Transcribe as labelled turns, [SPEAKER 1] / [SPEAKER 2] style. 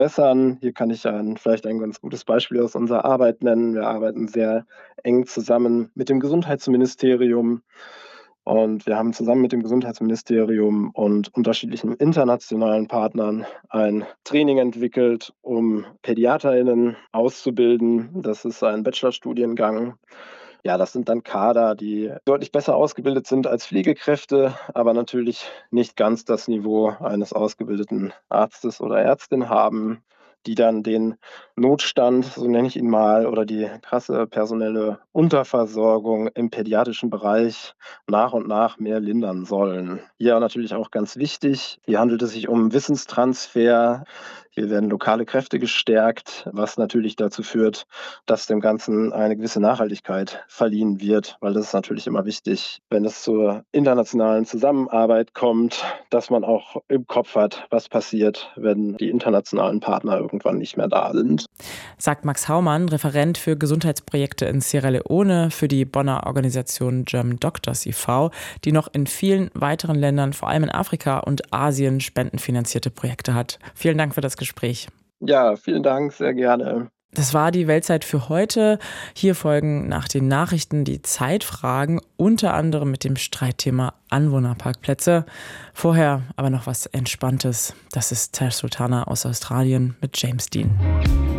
[SPEAKER 1] verbessern. Hier kann ich vielleicht ein ganz gutes Beispiel aus unserer Arbeit nennen. Wir arbeiten sehr eng zusammen mit dem Gesundheitsministerium und wir haben zusammen mit dem Gesundheitsministerium und unterschiedlichen internationalen Partnern ein Training entwickelt, um PädiaterInnen auszubilden. Das ist ein Bachelorstudiengang. Ja, das sind dann Kader, die deutlich besser ausgebildet sind als Pflegekräfte, aber natürlich nicht ganz das Niveau eines ausgebildeten Arztes oder Ärztin haben, die dann den Notstand, so nenne ich ihn mal, oder die krasse personelle Unterversorgung im pädiatrischen Bereich nach und nach mehr lindern sollen. Hier natürlich auch ganz wichtig, hier handelt es sich um Wissenstransfer. Hier werden lokale Kräfte gestärkt, was natürlich dazu führt, dass dem Ganzen eine gewisse Nachhaltigkeit verliehen wird, weil das ist natürlich immer wichtig, wenn es zur internationalen Zusammenarbeit kommt, dass man auch im Kopf hat, was passiert, wenn die internationalen Partner irgendwann nicht mehr da sind.
[SPEAKER 2] Sagt Max Haumann, Referent für Gesundheitsprojekte in Sierra Leone für die Bonner Organisation German Doctors e.V., die noch in vielen weiteren Ländern, vor allem in Afrika und Asien, spendenfinanzierte Projekte hat. Vielen Dank für das Gespräch.
[SPEAKER 1] Ja, vielen Dank, sehr gerne.
[SPEAKER 2] Das war die Weltzeit für heute. Hier folgen nach den Nachrichten die Zeitfragen, unter anderem mit dem Streitthema Anwohnerparkplätze. Vorher aber noch was Entspanntes. Das ist Tash Sultana aus Australien mit James Dean.